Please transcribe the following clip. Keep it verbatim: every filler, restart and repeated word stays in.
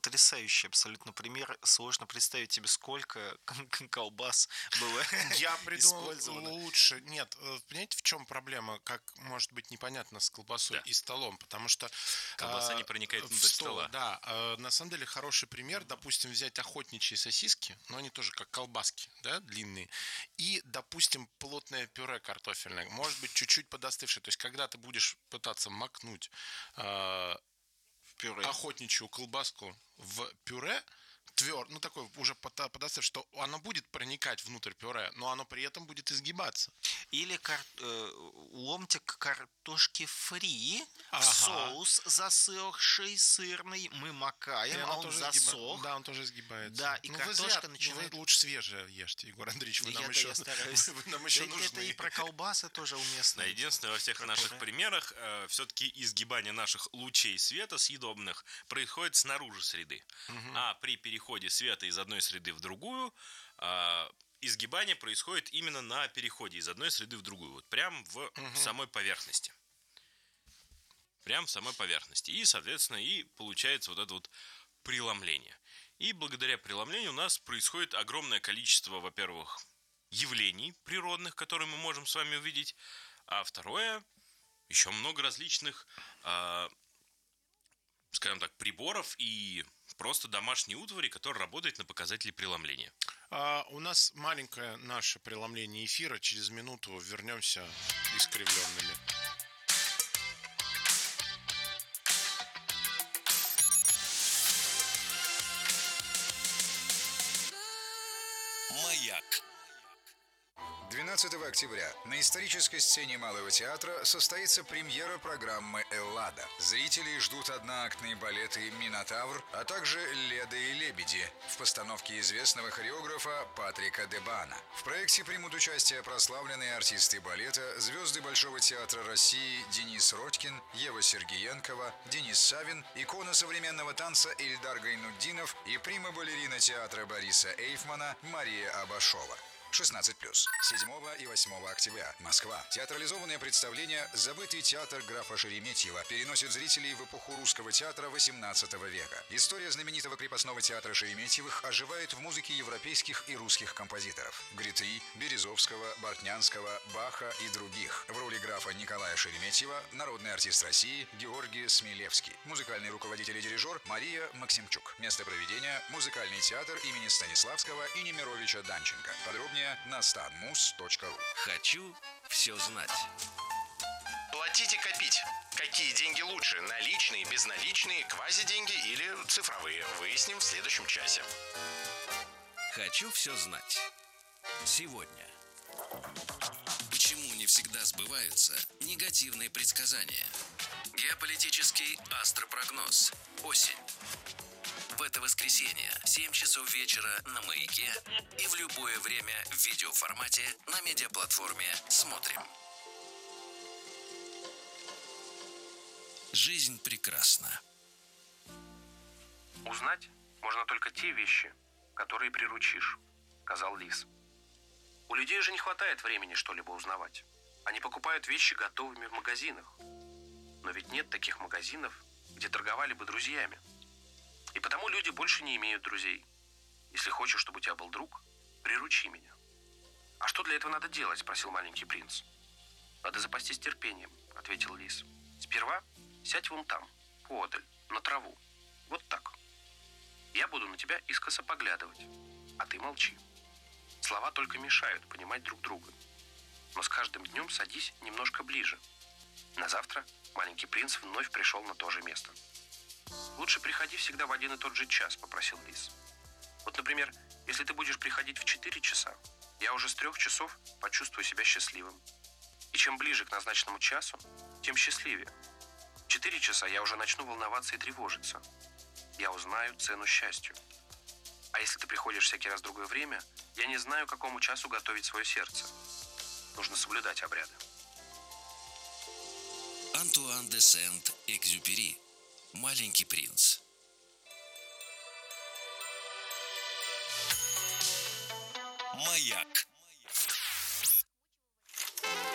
потрясающий абсолютно пример. Сложно представить себе, сколько колбас было Я придумал использовано. лучше. Нет, э, понимаете, в чем проблема? Как может быть непонятно с колбасой Да. и столом, потому что Колбаса э, не проникает в внутрь стол, стола. да. Э, на самом деле хороший пример, допустим, взять охотничьи сосиски, но они тоже как колбаски, да, длинные, и, допустим, плотное пюре картофельное, может быть, чуть-чуть подостывшее. То есть, когда ты будешь пытаться макнуть э, Пюре. охотничью колбаску в пюре, твер, ну такой уже подостыв, что оно будет проникать внутрь пюре, но оно при этом будет изгибаться. Или кар- э, ломтик картошки фри Ага. в соус засохший, сырный. Мы макаем, И а оно он тоже засох. изгиба- Да, он тоже изгибается. Да, и Ну, вы картошка зря- начинает- ну, вы лучше свежее ешьте, Егор Андреевич. Вы нам Я-то еще, я стараюсь. вы нам еще Да, нужны. это и про колбасы тоже уместно. Да, единственное, во всех Про наших пюре. примерах э, все-таки изгибание наших лучей света съедобных происходит снаружи среды. А при переходе света из одной среды в другую, э, изгибание происходит именно на переходе из одной среды в другую. Вот прям в самой поверхности. Прям в самой поверхности. И, соответственно, и получается вот это вот преломление. И благодаря преломлению у нас происходит огромное количество, во-первых, явлений природных, которые мы можем с вами увидеть. А второе, еще много различных, э, скажем так, приборов и просто домашней утвари, которая работает на показателе преломления. А, у нас маленькое наше преломление эфира. Через минуту вернемся искривленными. Маяк. двенадцатого октября на исторической сцене Малого театра состоится премьера программы «Эллада». Зрители ждут одноактные балеты «Минотавр», а также «Леда и лебеди» в постановке известного хореографа Патрика Дебана. В проекте примут участие прославленные артисты балета, звезды Большого театра России Денис Родькин, Ева Сергеенкова, Денис Савин, икона современного танца Ильдар Гайнутдинов и прима-балерина театра Бориса Эйфмана Мария Абашова. шестнадцать плюс. седьмого и восьмого октября. Москва. Театрализованное представление «Забытый театр графа Шереметьева» переносит зрителей в эпоху русского театра восемнадцатого века. История знаменитого крепостного театра Шереметьевых оживает в музыке европейских и русских композиторов. Гритри, Березовского, Бортнянского, Баха и других. В роли графа Николая Шереметьева народный артист России Георгий Смилевский. Музыкальный руководитель и дирижер Мария Максимчук. Место проведения – музыкальный театр имени Станиславского и Немировича Данченко. Подробнее на станмус точка ру. Хочу все знать. Платить и копить. Какие деньги лучше? Наличные, безналичные, квазиденьги или цифровые? Выясним в следующем часе. Хочу все знать. Сегодня. Почему не всегда сбываются негативные предсказания? Геополитический астропрогноз. Осень. В это воскресенье в семь часов вечера на «Маяке» и в любое время в видеоформате на медиаплатформе «Смотрим». Жизнь прекрасна. Узнать можно только те вещи, которые приручишь, сказал лис. У людей же не хватает времени что-либо узнавать. Они покупают вещи готовыми в магазинах. Но ведь нет таких магазинов, где торговали бы друзьями. И потому люди больше не имеют друзей. Если хочешь, чтобы у тебя был друг, приручи меня. А что для этого надо делать? Спросил маленький принц. Надо запастись терпением, ответил лис. Сперва сядь вон там, поодаль, на траву. Вот так. Я буду на тебя искоса поглядывать, а ты молчи. Слова только мешают понимать друг друга. Но с каждым днем садись немножко ближе. На завтра маленький принц вновь пришел на то же место. «Лучше приходи всегда в один и тот же час», — попросил лис. «Вот, например, если ты будешь приходить в четыре часа, я уже с трех часов почувствую себя счастливым. И чем ближе к назначенному часу, тем счастливее. В четыре часа я уже начну волноваться и тревожиться. Я узнаю цену счастью. А если ты приходишь всякий раз в другое время, я не знаю, к какому часу готовить свое сердце. Нужно соблюдать обряды». Антуан де Сент-Экзюпери. Маленький принц. Маяк.